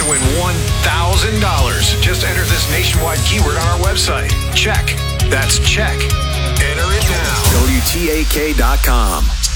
win $1,000. Just enter this nationwide keyword on our website. Check. That's check. Enter it now. WTAK.com.